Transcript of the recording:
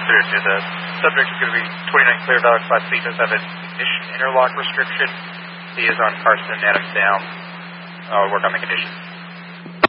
Seriously, the subject is going to be 29 Clear Valley Class C does have an ignition interlock restriction. He is on Carson and Adams down. I'll work on the conditions.